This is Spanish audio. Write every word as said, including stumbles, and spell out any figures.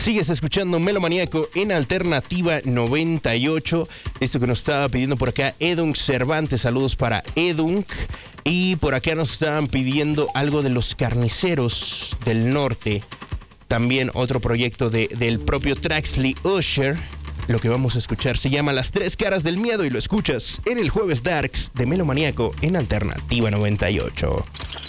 Sigues escuchando Melomaníaco en Alternativa noventa y ocho. Esto que nos estaba pidiendo por acá Edunk Cervantes. Saludos para Edunk. Y por acá nos estaban pidiendo algo de Los Carniceros del Norte. También otro proyecto de, del propio Traxley Usher. Lo que vamos a escuchar se llama Las Tres Caras del Miedo y lo escuchas en el Jueves Darks de Melomaníaco en Alternativa noventa y ocho.